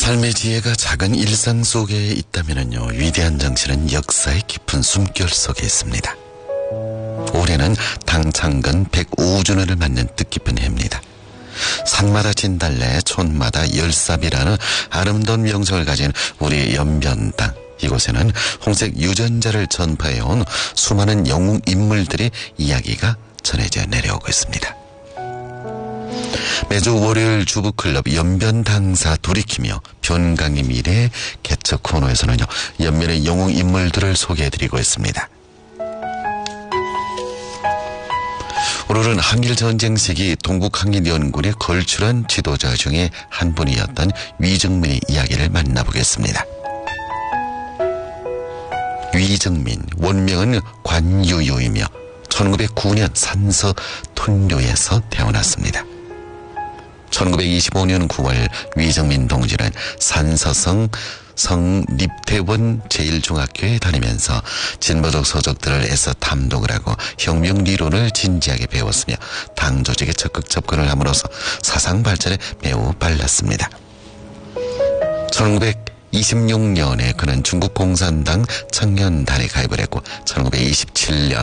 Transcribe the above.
삶의 지혜가 작은 일상 속에 있다면요, 위대한 정신은 역사의 깊은 숨결 속에 있습니다. 올해는 당창근 105주년을 맞는 뜻깊은 해입니다. 산마다 진달래, 촌마다 열삽이라는 아름다운 명성을 가진 우리 연변 땅. 이곳에는 홍색 유전자를 전파해온 수많은 영웅 인물들의 이야기가 전해져 내려오고 있습니다. 매주 월요일 주부클럽 연변당사 돌이키며 변강의 미래 개척 코너에서는요, 연변의 영웅 인물들을 소개해드리고 있습니다. 오늘은 한일전쟁 시기 동북한일연군에 걸출한 지도자 중에 한 분이었던 위정민의 이야기를 만나보겠습니다. 위정민, 원명은 관유유이며 1909년 산서 톤류에서 태어났습니다. 1925년 9월 위정민 동지는 산서성 성립태원 제1중학교에 다니면서 진보적 서적들을 애써 탐독을 하고 혁명리론을 진지하게 배웠으며 당 조직에 적극 접근을 함으로써 사상 발전에 매우 빨랐습니다. 1926년에 그는 중국 공산당 청년단에 가입을 했고 1927년